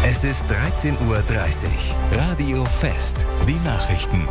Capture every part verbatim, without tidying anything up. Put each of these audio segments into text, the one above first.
Es ist dreizehn Uhr dreißig. Radio Fest. Die Nachrichten.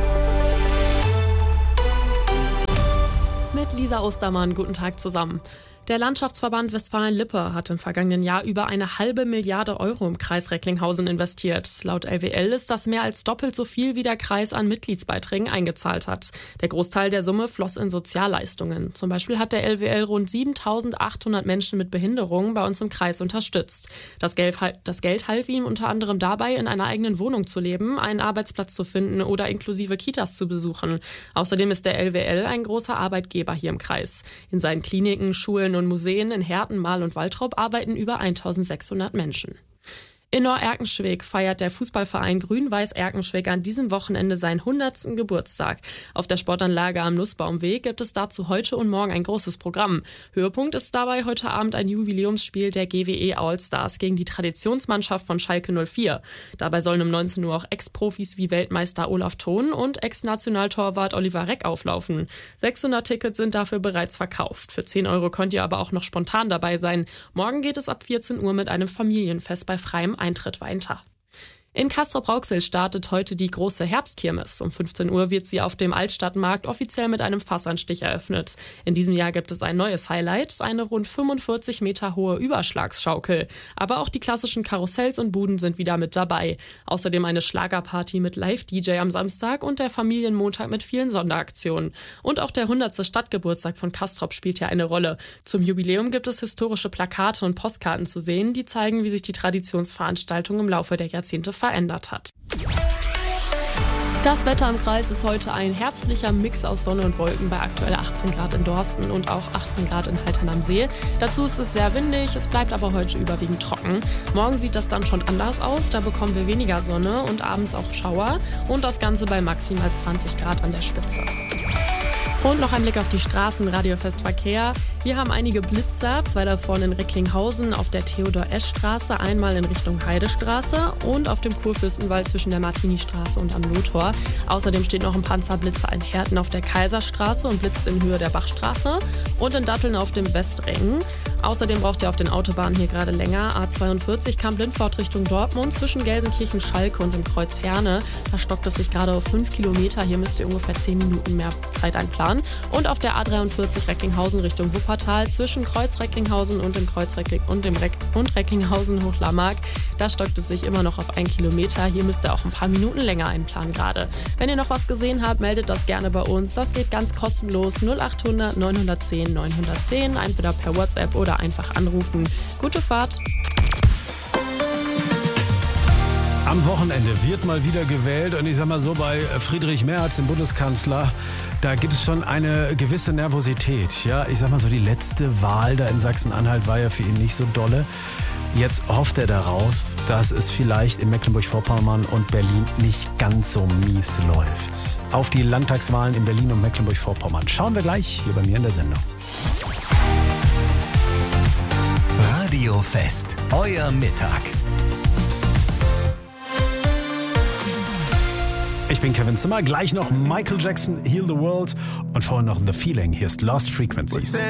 Mit Lisa Ostermann, guten Tag zusammen. Der Landschaftsverband Westfalen-Lippe hat im vergangenen Jahr über eine halbe Milliarde Euro im Kreis Recklinghausen investiert. Laut L W L ist das mehr als doppelt so viel, wie der Kreis an Mitgliedsbeiträgen eingezahlt hat. Der Großteil der Summe floss in Sozialleistungen. Zum Beispiel hat der L W L rund siebentausendachthundert Menschen mit Behinderungen bei uns im Kreis unterstützt. Das Geld, das Geld half ihm unter anderem dabei, in einer eigenen Wohnung zu leben, einen Arbeitsplatz zu finden oder inklusive Kitas zu besuchen. Außerdem ist der L W L ein großer Arbeitgeber hier im Kreis. In seinen Kliniken, Schulen und Museen in Herten, Marl und Waltrop arbeiten über eintausendsechshundert Menschen. In Neu-Erkenschwick feiert der Fußballverein Grün-Weiß Erkenschwick an diesem Wochenende seinen hundertsten Geburtstag. Auf der Sportanlage am Nussbaumweg gibt es dazu heute und morgen ein großes Programm. Höhepunkt ist dabei heute Abend ein Jubiläumsspiel der G W E All-Stars gegen die Traditionsmannschaft von Schalke null vier. Dabei sollen um neunzehn Uhr auch Ex-Profis wie Weltmeister Olaf Thon und Ex-Nationaltorwart Oliver Reck auflaufen. sechshundert Tickets sind dafür bereits verkauft. Für zehn Euro könnt ihr aber auch noch spontan dabei sein. Morgen geht es ab vierzehn Uhr mit einem Familienfest bei freiem Eintritt weiter. In Castrop-Rauxel startet heute die große Herbstkirmes. Um fünfzehn Uhr wird sie auf dem Altstadtmarkt offiziell mit einem Fassanstich eröffnet. In diesem Jahr gibt es ein neues Highlight, eine rund fünfundvierzig Meter hohe Überschlagsschaukel. Aber auch die klassischen Karussells und Buden sind wieder mit dabei. Außerdem eine Schlagerparty mit Live-D J am Samstag und der Familienmontag mit vielen Sonderaktionen. Und auch der hundertste Stadtgeburtstag von Castrop spielt hier eine Rolle. Zum Jubiläum gibt es historische Plakate und Postkarten zu sehen, die zeigen, wie sich die Traditionsveranstaltung im Laufe der Jahrzehnte verändert hat. Das Wetter im Kreis ist heute ein herbstlicher Mix aus Sonne und Wolken bei aktuell achtzehn Grad in Dorsten und auch achtzehn Grad in Haltern am See. Dazu ist es sehr windig, es bleibt aber heute überwiegend trocken. Morgen sieht das dann schon anders aus, da bekommen wir weniger Sonne und abends auch Schauer und das Ganze bei maximal zwanzig Grad an der Spitze. Und noch ein Blick auf die Straßen, Radiofestverkehr. Wir haben einige Blitzer, zwei davon in Recklinghausen auf der Theodor-Esch-Straße, einmal in Richtung Heidestraße und auf dem Kurfürstenwald zwischen der Martini-Straße und am Lothor. Außerdem steht noch ein Panzerblitzer in Herten auf der Kaiserstraße und blitzt in Höhe der Bachstraße und in Datteln auf dem Westring. Außerdem braucht ihr auf den Autobahnen hier gerade länger. A zweiundvierzig Kamp-Lindfort Richtung Dortmund zwischen Gelsenkirchen-Schalke und dem Kreuz Herne. Da stockt es sich gerade auf fünf Kilometer. Hier müsst ihr ungefähr zehn Minuten mehr Zeit einplanen. Und auf der A dreiundvierzig Recklinghausen Richtung Wuppertal zwischen Kreuz Recklinghausen und dem Kreuz Reckling und dem Reck und Recklinghausen Hochlarmark. Da stockt es sich immer noch auf einen Kilometer. Hier müsst ihr auch ein paar Minuten länger einplanen gerade. Wenn ihr noch was gesehen habt, meldet das gerne bei uns. Das geht ganz kostenlos. null achthundert neunhundertzehn neunhundertzehn. Entweder per WhatsApp oder einfach anrufen. Gute Fahrt! Am Wochenende wird mal wieder gewählt und ich sag mal so, bei Friedrich Merz, dem Bundeskanzler, da gibt es schon eine gewisse Nervosität. Ja, ich sag mal so, die letzte Wahl da in Sachsen-Anhalt war ja für ihn nicht so dolle. Jetzt hofft er daraus, dass es vielleicht in Mecklenburg-Vorpommern und Berlin nicht ganz so mies läuft. Auf die Landtagswahlen in Berlin und Mecklenburg-Vorpommern schauen wir gleich hier bei mir in der Sendung. Radio Fest, euer Mittag. Ich bin Kevin Zimmer, gleich noch Michael Jackson, Heal the World und vorher noch The Feeling. Hier ist Lost Frequencies.